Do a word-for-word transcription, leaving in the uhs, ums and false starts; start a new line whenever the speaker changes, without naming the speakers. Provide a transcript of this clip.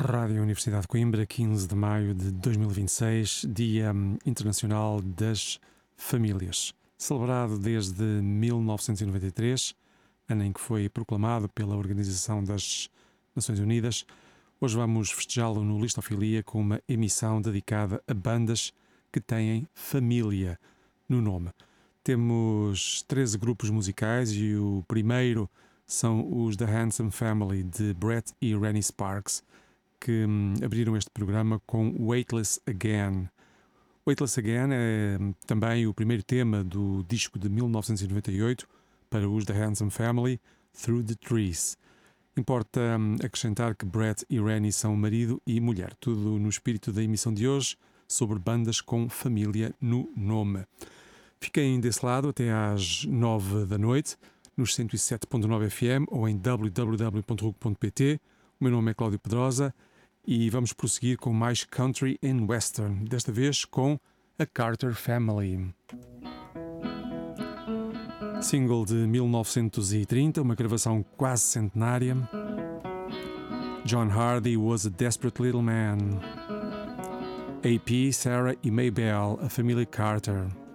Rádio Universidade de Coimbra, quinze de maio de dois mil e vinte e seis, Dia Internacional das Famílias, celebrado desde mil novecentos e noventa e três, ano em que foi proclamado pela Organização das Nações Unidas. Hoje vamos festejá-lo no Listofilia com uma emissão dedicada a bandas que têm família no nome. Temos treze grupos musicais e o primeiro são os The Handsome Family, de Brett e Rennie Sparks, que hum, abriram este programa com Weightless Again. Weightless Again é hum, também o primeiro tema do disco de mil novecentos e noventa e oito para os The Handsome Family, Through the Trees. Importa hum, acrescentar que Brett e Rennie são marido e mulher, tudo no espírito da emissão de hoje sobre bandas com família no nome. Fiquem desse lado até às nove da noite, nos cento e sete ponto nove F M ou em w w w ponto r u c ponto p t. O meu nome é Cláudio Pedrosa e vamos prosseguir com mais country and western, desta vez com a Carter Family. Single de mil novecentos e trinta, uma gravação quase centenária. John Hardy was a desperate little man. A P, Sarah e Maybelle, a família Carter.